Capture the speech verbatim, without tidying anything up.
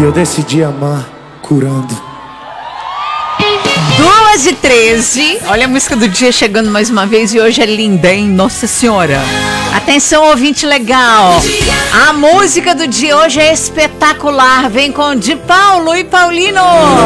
E eu decidi amar curando. duas e treze. Olha a música do dia chegando mais uma vez. E hoje é linda, hein? Nossa Senhora. Atenção, ouvinte legal. A música do dia hoje é espetacular. Vem com Di Paulo e Paulino.